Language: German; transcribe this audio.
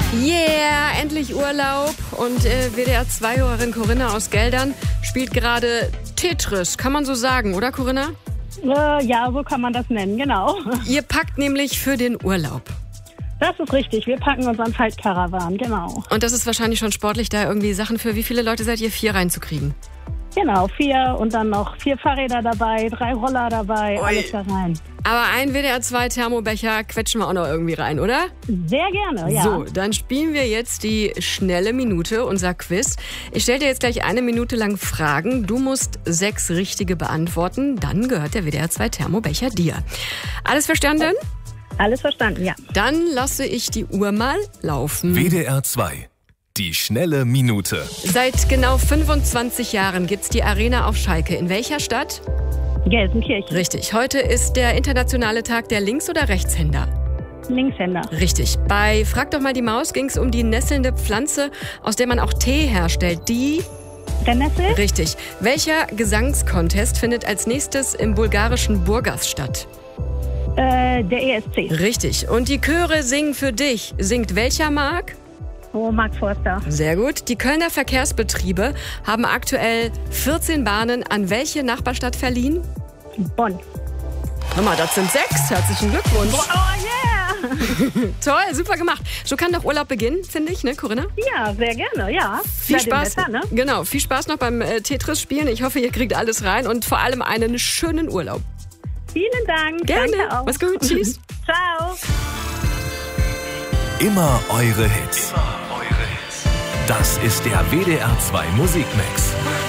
Yeah, endlich Urlaub. Und WDR-2-Hörerin Corinna aus Geldern spielt gerade Tetris. Kann man so sagen, oder Corinna? Ja, so kann man das nennen, genau. Ihr packt nämlich für den Urlaub. Das ist richtig, wir packen unseren Faltkarawan, genau. Und das ist wahrscheinlich schon sportlich, da irgendwie Sachen für wie viele Leute seid ihr? 4 reinzukriegen? Genau, 4 und dann noch 4 Fahrräder dabei, 3 Roller dabei, alles da rein. Aber ein WDR-2-Thermobecher quetschen wir auch noch irgendwie rein, oder? Sehr gerne, ja. So, dann spielen wir jetzt die schnelle Minute, unser Quiz. Ich stelle dir jetzt gleich 1 Minute lang Fragen. Du musst 6 richtige beantworten. Dann gehört der WDR-2-Thermobecher dir. Alles verstanden? Alles verstanden, ja. Dann lasse ich die Uhr mal laufen. WDR 2. Die schnelle Minute. Seit genau 25 Jahren gibt's die Arena auf Schalke. In welcher Stadt? Gelsenkirchen. Richtig. Heute ist der internationale Tag der Links- oder Rechtshänder. Linkshänder. Richtig. Bei Frag doch mal die Maus ging es um die nesselnde Pflanze, aus der man auch Tee herstellt. Die? Brennnessel? Richtig. Welcher Gesangscontest findet als nächstes im bulgarischen Burgas statt? Der ESC. Richtig. Und die Chöre singen für dich. Singt welcher Mark? Oh, Mark Forster. Sehr gut. Die Kölner Verkehrsbetriebe haben aktuell 14 Bahnen an welche Nachbarstadt verliehen? Bonn. Hör mal, das sind 6. Herzlichen Glückwunsch. Oh, yeah! Toll, super gemacht. So kann doch Urlaub beginnen, finde ich, ne, Corinna? Ja, sehr gerne, ja. Viel Seitdem Spaß. besser, ne? Genau, viel Spaß noch beim Tetris-Spielen. Ich hoffe, ihr kriegt alles rein und vor allem einen schönen Urlaub. Vielen Dank. Gerne. Danke auch. Mach's gut. Tschüss. Ciao. Immer eure Hits. Das ist der WDR 2 Musikmix.